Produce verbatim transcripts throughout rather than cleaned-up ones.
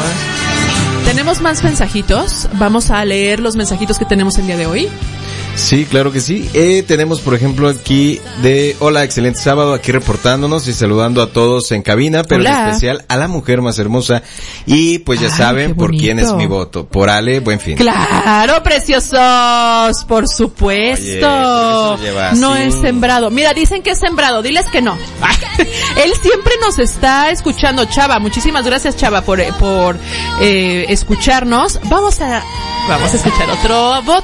más. Tenemos más mensajitos. Vamos a leer los mensajitos que tenemos el día de hoy. Sí, claro que sí. Eh, tenemos, por ejemplo, aquí de hola, excelente sábado, aquí reportándonos y saludando a todos en cabina, pero hola. En especial a la mujer más hermosa. Y pues ya Ay, saben por quién es mi voto. Por Ale Buenfin. Claro, preciosos, por supuesto. Oye, no es sembrado. Mira, dicen que es sembrado, diles que no. Él siempre nos está escuchando, Chava. Muchísimas gracias, Chava, por por eh, escucharnos. Vamos a vamos a escuchar otro voto.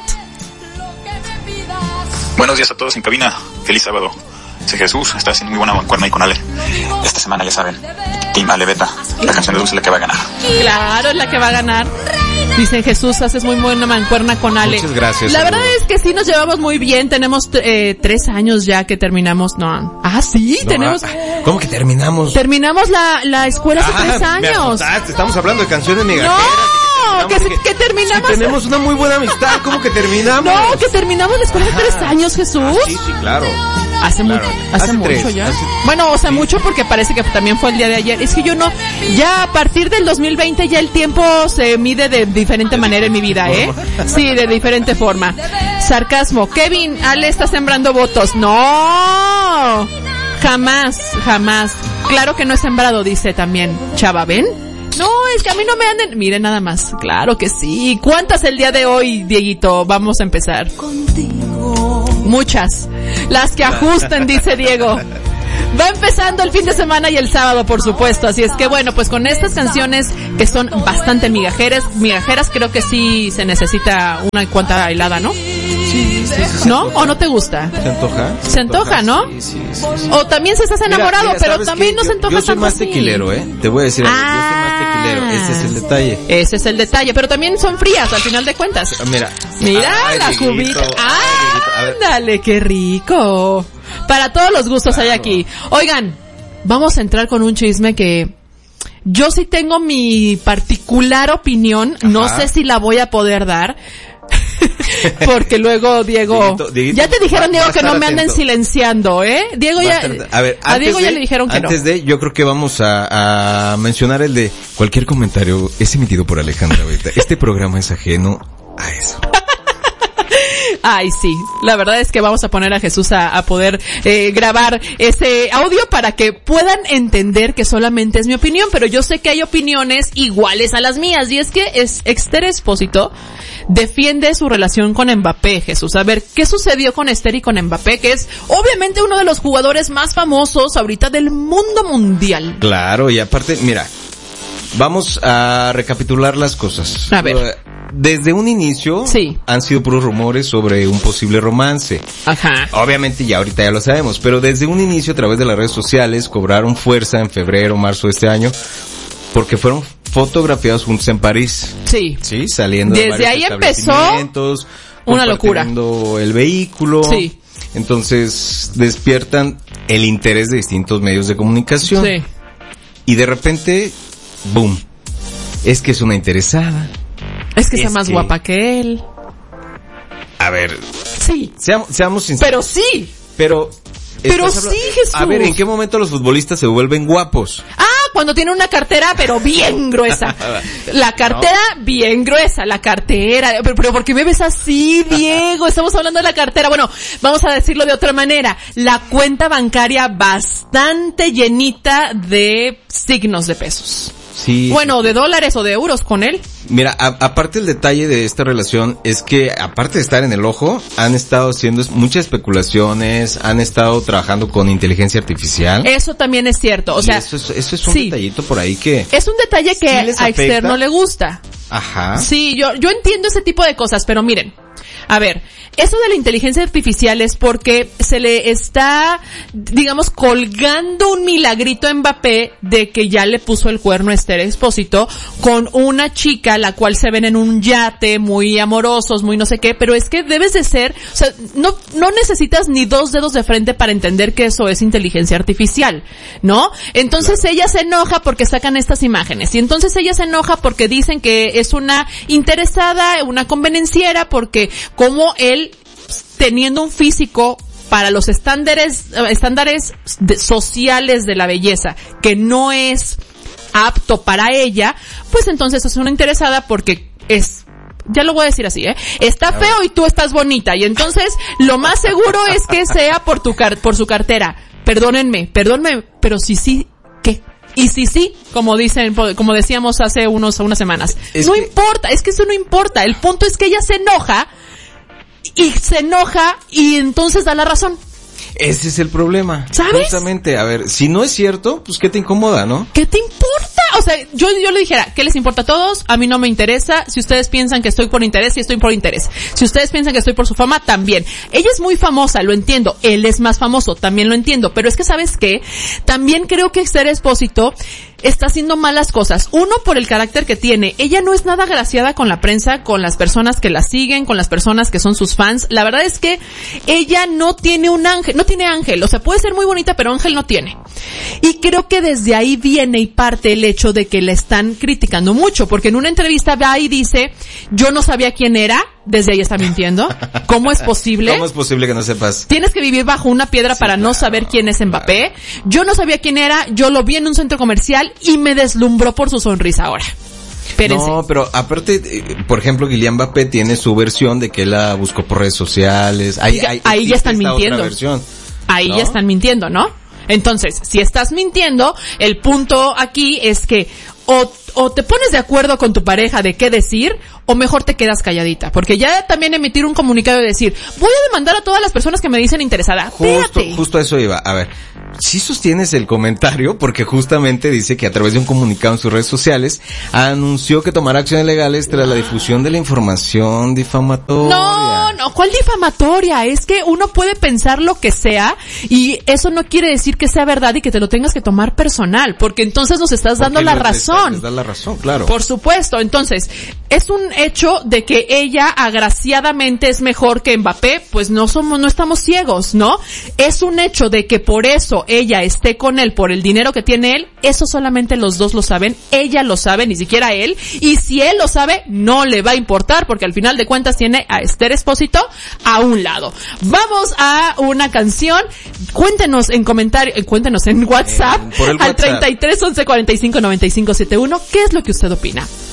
Buenos días a todos en cabina. Feliz sábado. Soy Jesús, está haciendo muy buena mancuerna ahí con Ale. Esta semana ya saben, Team Ale Beta, la canción de Dulce es la que va a ganar. Claro, es la que va a ganar. Dice Jesús, haces muy buena mancuerna con Ale. Muchas gracias. La saludos. verdad es que sí nos llevamos muy bien. Tenemos eh, tres años ya que terminamos. No. Ah, sí, No, tenemos. ah, ¿Cómo que terminamos? Terminamos la, la escuela hace Ah, tres me años. asustaste, estamos hablando de canciones migajeras. No, que, que terminamos. Si tenemos una muy buena amistad, ¿cómo que terminamos? No, que terminamos la escuela hace tres años, Jesús. Ah, sí, sí, claro. Hace, Claro. mu- hace, Hace mucho tres, ya. hace- Bueno, o sea, mucho porque parece que también fue el día de ayer. Es que yo no, ya a partir del dos mil veinte ya el tiempo se mide de diferente manera en mi vida, ¿eh? Sí, de diferente forma. Sarcasmo. Kevin, Ale está sembrando votos. No, jamás, jamás. Claro que no es sembrado, dice también Chava, ¿ven? No, es que a mí no me anden. Miren nada más. Claro que sí. ¿Cuántas el día de hoy, Dieguito? Vamos a empezar. Muchas. Las que ajusten, dice Diego. Va empezando el fin de semana y el sábado, por supuesto. Así es que bueno, pues con estas canciones que son bastante migajeras, migajeras creo que sí se necesita una cuanta helada, ¿no? Sí, sí, sí, ¿No? ¿O no te gusta? ¿Se antoja? Se antoja, ¿no? Sí, sí, sí, sí. O también si estás enamorado, Mira, mira, pero ¿sabes también qué? no se Yo- antoja Yo soy tanto más así. tequilero, ¿eh? Te voy a decir algo. Ah. Yo soy más tequilero. Ese es el detalle. Ese es el detalle, pero también son frías al final de cuentas. Ah, Mira. Mira Ay, la Dieguito, cubita. ay, Dieguito. A ver. Ándale, qué rico. Para todos los gustos hay aquí. Oigan, vamos a entrar con un chisme que yo sí tengo mi particular opinión. No Ajá. sé si la voy a poder dar. Porque luego Diego, Dieguito, Dieguito, ya te dijeron va- Diego va a que no estar me anden atento. silenciando, ¿eh? Diego Va ya, a estar- a ver, a antes Diego ya de- le dijeron que no. Antes de, yo creo que vamos a, a mencionar el de cualquier comentario es emitido por Alejandra Beta. Este programa es ajeno a eso. Ay, sí. La verdad es que vamos a poner a Jesús a, a poder eh, grabar ese audio para que puedan entender que solamente es mi opinión, pero yo sé que hay opiniones iguales a las mías, y es que es Esther Expósito defiende su relación con Mbappé, Jesús. A ver, ¿qué sucedió con Esther y con Mbappé? Que es obviamente uno de los jugadores más famosos ahorita del mundo mundial. Claro, y aparte, mira, vamos a recapitular las cosas. A ver. Desde un inicio Sí. han sido puros rumores sobre un posible romance. Ajá. Obviamente ya ahorita ya lo sabemos, pero desde un inicio a través de las redes sociales cobraron fuerza en febrero, marzo de este año, porque fueron fotografiados juntos en París. Sí. Sí, saliendo de Desde varios ahí empezó establecimientos, una locura. compartiendo el vehículo. Sí. Entonces despiertan el interés de distintos medios de comunicación. Sí. Y de repente, boom, es que es una interesada. Es que sea Es más que- guapa que él. A ver, Sí. seamos, seamos sinceros. Pero sí. Pero, Pero estás sí, hablando- Jesús. A ver, ¿en qué momento los futbolistas se vuelven guapos? Ah, cuando tiene una cartera, pero bien gruesa. La cartera bien gruesa, la cartera. Pero, pero ¿por qué me ves así, Diego? Estamos hablando de la cartera. Bueno, vamos a decirlo de otra manera. La cuenta bancaria bastante llenita de signos de pesos. Sí. Bueno, de dólares o de euros con él. Mira, a- aparte el detalle de esta relación es que, aparte de estar en el ojo, han estado haciendo es- muchas especulaciones, han estado trabajando con inteligencia artificial. Eso también es cierto. O Y sea, eso es, eso es un sí. detallito por ahí que... es un detalle que ¿Sí les a Esther afecta? no le gusta. Ajá. Sí, yo, yo entiendo ese tipo de cosas, pero miren, a ver, eso de la inteligencia artificial es porque se le está, digamos, colgando un milagrito a Mbappé de que ya le puso el cuerno a Esther Expósito con una chica la cual se ven en un yate, muy amorosos, muy no sé qué, pero es que debes de ser, o sea, no, no necesitas ni dos dedos de frente para entender que eso es inteligencia artificial, ¿no? Entonces ella se enoja porque sacan estas imágenes, y entonces ella se enoja porque dicen que es una interesada, una convenenciera, porque como él, teniendo un físico para los estándares, estándares de- sociales de la belleza, que no es apto para ella, pues entonces es una interesada porque es, ya lo voy a decir así, ¿eh? Está feo y tú estás bonita, y entonces lo más seguro es que sea por tu car- por su cartera. Perdónenme, perdónenme, pero si sí, ¿qué? Y si sí, como dicen, como decíamos hace unos, unas semanas, es no que... importa, es que eso no importa. El punto es que ella se enoja, y se enoja, y entonces da la razón. Ese es el problema. ¿Sabes? Justamente, a ver, si no es cierto, pues ¿qué te incomoda, no? ¿Qué te importa? O sea, yo, yo le dijera, ¿qué les importa a todos? A mí no me interesa. Si ustedes piensan que estoy por interés, sí estoy por interés. Si ustedes piensan que estoy por su fama, también. Ella es muy famosa, lo entiendo. Él es más famoso, también lo entiendo. Pero es que, ¿sabes qué? También creo que Esther Expósito está haciendo malas cosas. Uno, por el carácter que tiene. Ella no es nada agraciada con la prensa, con las personas que la siguen, con las personas que son sus fans. La verdad es que ella no tiene un ángel, no tiene ángel. O sea, puede ser muy bonita, pero ángel no tiene. Y creo que desde ahí viene y parte el hecho de que la están criticando mucho, porque en una entrevista va y dice, yo no sabía quién era. Desde ahí está mintiendo. ¿Cómo es posible? ¿Cómo es posible que no sepas? Tienes que vivir bajo una piedra sí, para claro, no saber quién es Mbappé. Claro. Yo no sabía quién era, yo lo vi en un centro comercial y me deslumbró por su sonrisa ahora. Espérense. No, pero aparte, por ejemplo, Kylian Mbappé tiene su versión de que él la buscó por redes sociales. Ahí, ya, ahí, ahí ya están mintiendo. Versión, ahí ¿no? ya están mintiendo, ¿no? Entonces, si estás mintiendo, el punto aquí es que o, o te pones de acuerdo con tu pareja de qué decir, o mejor te quedas calladita. Porque ya también emitir un comunicado y decir, voy a demandar a todas las personas que me dicen interesada. Justo, justo a eso iba. A ver, si sostienes el comentario, porque justamente dice que a través de un comunicado en sus redes sociales, anunció que tomará acciones legales tras la difusión de la información difamatoria. No, no, ¿cuál difamatoria? Es que uno puede pensar lo que sea, y eso no quiere decir que sea verdad y que te lo tengas que tomar personal, porque entonces nos estás dando la razón. Les da la razón, claro. Por supuesto. Entonces, es un hecho de que ella agraciadamente es mejor que Mbappé, pues no somos, no estamos ciegos, ¿no? Es un hecho de que por eso ella esté con él, por el dinero que tiene él, eso solamente los dos lo saben, ella lo sabe, ni siquiera él, y si él lo sabe, no le va a importar, porque al final de cuentas tiene a Esther Expósito a un lado. Vamos a una canción, cuéntenos en comentarios, cuéntenos en WhatsApp, eh, por el al WhatsApp. treinta y tres once cuarenta y cinco noventa y cinco setenta y uno, ¿qué es lo que usted opina?